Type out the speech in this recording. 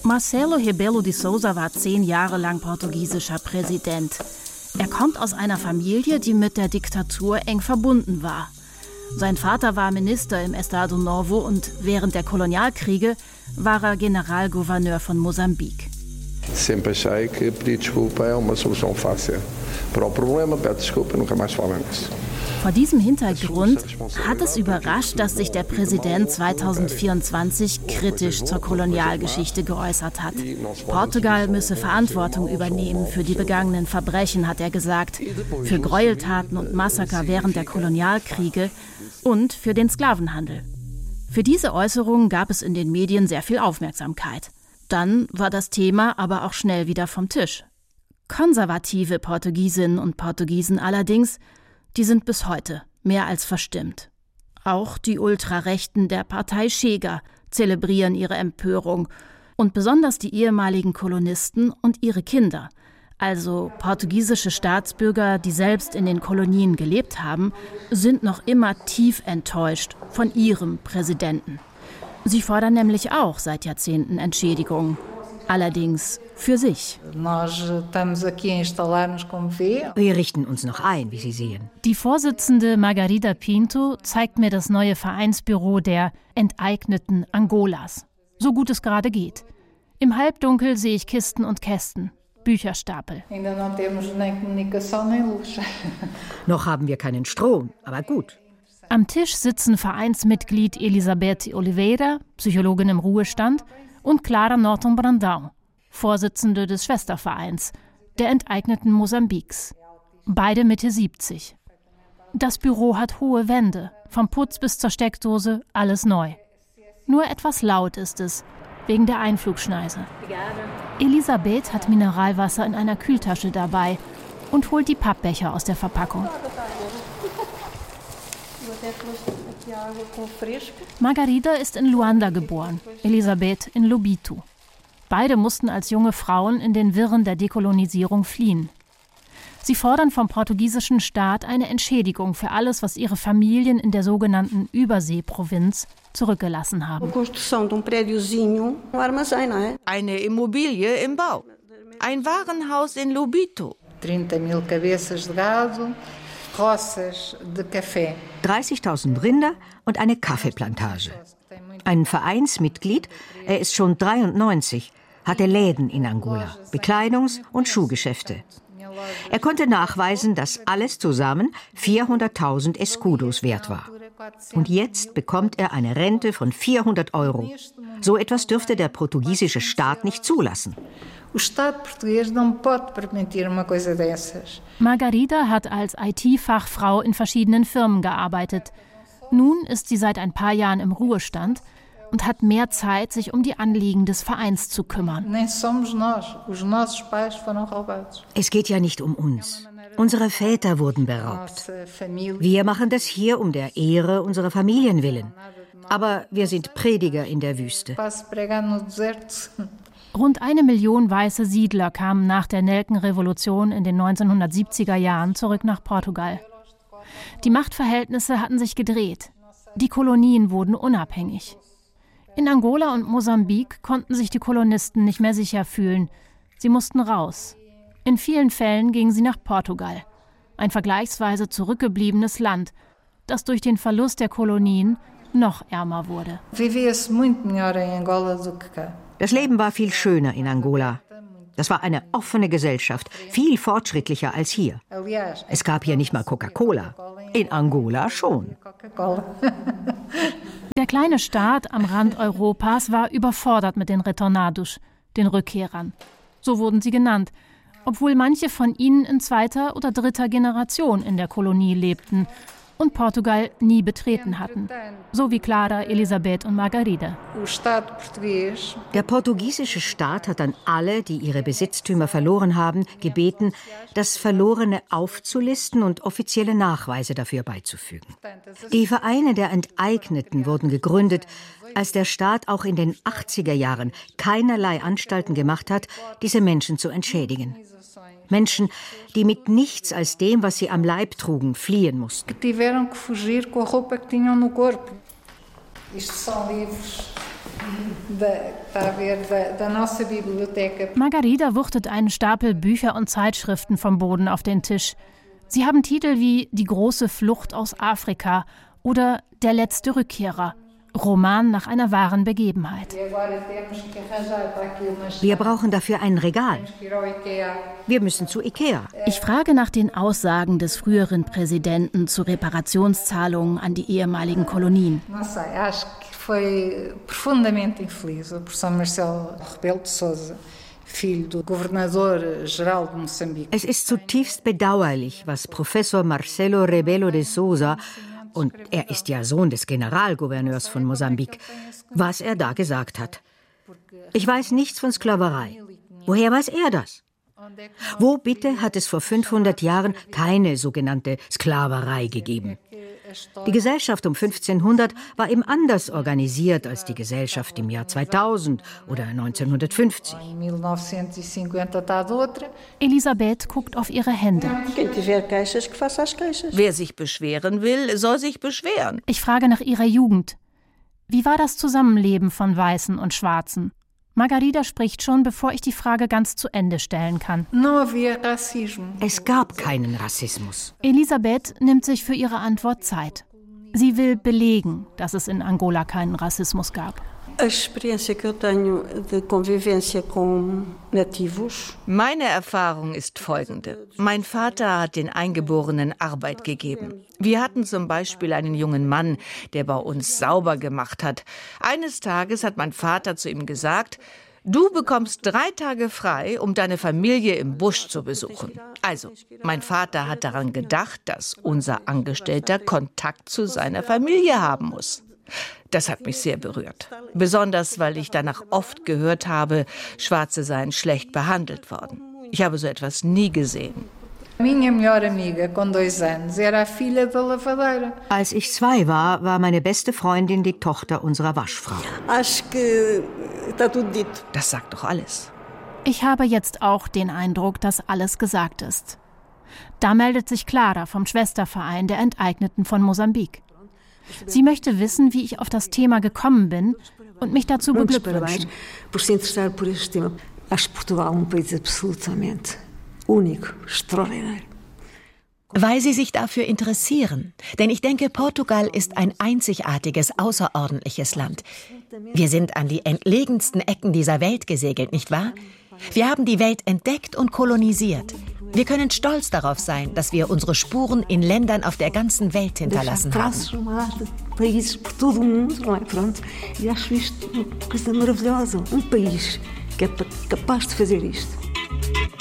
Marcelo Rebelo de Sousa war 10 Jahre lang portugiesischer Präsident. Er kommt aus einer Familie, die mit der Diktatur eng verbunden war. Sein Vater war Minister im Estado Novo und während der Kolonialkriege war er Generalgouverneur von Mosambik. Sempre achei que pedir desculpa é uma solução fácil para o problema, pede desculpa e nunca mais fala nisso. Vor diesem Hintergrund hat es überrascht, dass sich der Präsident 2024 kritisch zur Kolonialgeschichte geäußert hat. Portugal müsse Verantwortung übernehmen für die begangenen Verbrechen, hat er gesagt, für Gräueltaten und Massaker während der Kolonialkriege und für den Sklavenhandel. Für diese Äußerungen gab es in den Medien sehr viel Aufmerksamkeit. Dann war das Thema aber auch schnell wieder vom Tisch. Konservative Portugiesinnen und Portugiesen allerdings, die sind bis heute mehr als verstimmt. Auch die Ultrarechten der Partei Chega zelebrieren ihre Empörung und besonders die ehemaligen Kolonisten und ihre Kinder, also portugiesische Staatsbürger, die selbst in den Kolonien gelebt haben, sind noch immer tief enttäuscht von ihrem Präsidenten. Sie fordern nämlich auch seit Jahrzehnten Entschädigung. Allerdings für sich. Wir richten uns noch ein, wie Sie sehen. Die Vorsitzende Margarida Pinto zeigt mir das neue Vereinsbüro der enteigneten Angolas. So gut es gerade geht. Im Halbdunkel sehe ich Kisten und Kästen, Bücherstapel. Noch haben wir keinen Strom, aber gut. Am Tisch sitzen Vereinsmitglied Elisabeth Oliveira, Psychologin im Ruhestand, und Clara Norton Brandão, Vorsitzende des Schwestervereins, der enteigneten Mosambiks. Beide Mitte 70. Das Büro hat hohe Wände, vom Putz bis zur Steckdose, alles neu. Nur etwas laut ist es, wegen der Einflugschneise. Elisabeth hat Mineralwasser in einer Kühltasche dabei und holt die Pappbecher aus der Verpackung. Margarida ist in Luanda geboren, Elisabeth in Lobito. Beide mussten als junge Frauen in den Wirren der Dekolonisierung fliehen. Sie fordern vom portugiesischen Staat eine Entschädigung für alles, was ihre Familien in der sogenannten Überseeprovinz zurückgelassen haben. Eine Immobilie im Bau. Ein Warenhaus in Lobito. 30.000 Rinder und eine Kaffeeplantage. Ein Vereinsmitglied, er ist schon 93, hatte Läden in Angola, Bekleidungs- und Schuhgeschäfte. Er konnte nachweisen, dass alles zusammen 400.000 Escudos wert war. Und jetzt bekommt er eine Rente von 400 €. So etwas dürfte der portugiesische Staat nicht zulassen. Margarida hat als IT-Fachfrau in verschiedenen Firmen gearbeitet. Nun ist sie seit ein paar Jahren im Ruhestand und hat mehr Zeit, sich um die Anliegen des Vereins zu kümmern. Es geht ja nicht um uns. Unsere Väter wurden beraubt. Wir machen das hier um der Ehre unserer Familien willen. Aber wir sind Prediger in der Wüste. Rund 1 Million weiße Siedler kamen nach der Nelkenrevolution in den 1970er Jahren zurück nach Portugal. Die Machtverhältnisse hatten sich gedreht. Die Kolonien wurden unabhängig. In Angola und Mosambik konnten sich die Kolonisten nicht mehr sicher fühlen. Sie mussten raus. In vielen Fällen gingen sie nach Portugal, ein vergleichsweise zurückgebliebenes Land, das durch den Verlust der Kolonien noch ärmer wurde. Das Leben war viel schöner in Angola. Das war eine offene Gesellschaft, viel fortschrittlicher als hier. Es gab hier nicht mal Coca-Cola. In Angola schon. Der kleine Staat am Rand Europas war überfordert mit den Retornados, den Rückkehrern. So wurden sie genannt, obwohl manche von ihnen in 2. oder 3. Generation in der Kolonie lebten und Portugal nie betreten hatten, so wie Clara, Elisabeth und Margarida. Der portugiesische Staat hat an alle, die ihre Besitztümer verloren haben, gebeten, das Verlorene aufzulisten und offizielle Nachweise dafür beizufügen. Die Vereine der Enteigneten wurden gegründet, als der Staat auch in den 80er Jahren keinerlei Anstalten gemacht hat, diese Menschen zu entschädigen. Menschen, die mit nichts als dem, was sie am Leib trugen, fliehen mussten. Margarida wuchtet einen Stapel Bücher und Zeitschriften vom Boden auf den Tisch. Sie haben Titel wie Die große Flucht aus Afrika oder Der letzte Rückkehrer, Roman nach einer wahren Begebenheit. Wir brauchen dafür ein Regal. Wir müssen zu Ikea. Ich frage nach den Aussagen des früheren Präsidenten zu Reparationszahlungen an die ehemaligen Kolonien. Es ist zutiefst bedauerlich, was Professor Marcelo Rebelo de Sousa, und er ist ja Sohn des Generalgouverneurs von Mosambik, was er da gesagt hat. Ich weiß nichts von Sklaverei. Woher weiß er das? Wo bitte hat es vor 500 Jahren keine sogenannte Sklaverei gegeben? Die Gesellschaft um 1500 war eben anders organisiert als die Gesellschaft im Jahr 2000 oder 1950. Elisabeth guckt auf ihre Hände. Wer sich beschweren will, soll sich beschweren. Ich frage nach ihrer Jugend. Wie war das Zusammenleben von Weißen und Schwarzen? Margarida spricht schon, bevor ich die Frage ganz zu Ende stellen kann. Es gab keinen Rassismus. Elisabeth nimmt sich für ihre Antwort Zeit. Sie will belegen, dass es in Angola keinen Rassismus gab. Meine Erfahrung ist folgende. Mein Vater hat den Eingeborenen Arbeit gegeben. Wir hatten zum Beispiel einen jungen Mann, der bei uns sauber gemacht hat. Eines Tages hat mein Vater zu ihm gesagt: Du bekommst 3 Tage frei, um deine Familie im Busch zu besuchen. Also, mein Vater hat daran gedacht, dass unser Angestellter Kontakt zu seiner Familie haben muss. Das hat mich sehr berührt. Besonders, weil ich danach oft gehört habe, Schwarze seien schlecht behandelt worden. Ich habe so etwas nie gesehen. Als ich 2 war, war meine beste Freundin die Tochter unserer Waschfrau. Das sagt doch alles. Ich habe jetzt auch den Eindruck, dass alles gesagt ist. Da meldet sich Clara vom Schwesterverein der Enteigneten von Mosambik. Sie möchte wissen, wie ich auf das Thema gekommen bin und mich dazu beglückwünschen. Weil Sie sich dafür interessieren. Denn ich denke, Portugal ist ein einzigartiges, außerordentliches Land. Wir sind an die entlegensten Ecken dieser Welt gesegelt, nicht wahr? Wir haben die Welt entdeckt und kolonisiert. Wir können stolz darauf sein, dass wir unsere Spuren in Ländern auf der ganzen Welt hinterlassen haben. E acho isto uma coisa maravilhosa. País que é capaz de fazer isto.